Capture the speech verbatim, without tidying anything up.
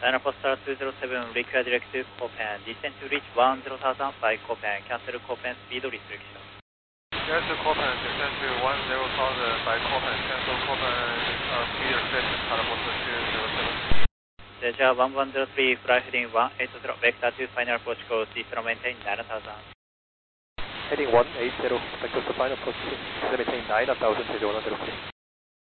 Final Postal two zero seven, require direct to Copen, descend to reach one zero thousand by Copen, cancel Copen speed restriction. Direct to Copen, descend to one zero thousand by Copen, cancel Copen uh, speed restriction, Final Postal two zero seven. Leisure one one zero three, fly heading one eight zero, vector to final approach course, descend maintain nine thousand. Heading one eight zero, vector to final approach, maintain nine thousand to one zero three.